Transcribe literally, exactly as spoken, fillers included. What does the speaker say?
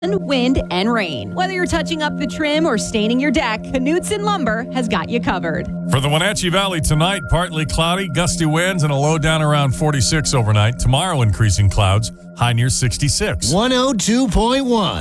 wind, and rain. Whether you're touching up the trim or staining your deck, Knutson Lumber has got you covered. For the Wenatchee Valley tonight, partly cloudy, gusty winds, and a low down around forty-six overnight. Tomorrow, increasing clouds, high near sixty-six. one oh two point one